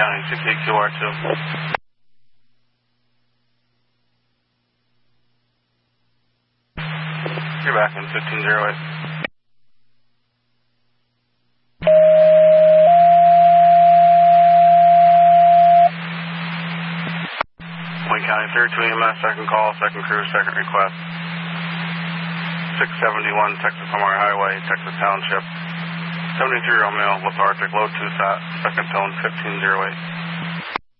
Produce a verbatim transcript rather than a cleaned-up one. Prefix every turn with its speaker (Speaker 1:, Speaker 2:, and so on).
Speaker 1: County, six eight Q R two. You're back in fifteen oh eight. Wayne County, third to E M S, second call, second crew, second request. six seventy-one Texas Lamar Highway, Texas Township. seventy-three Romeo, lethargic, low two sat, second tone, fifteen oh eight.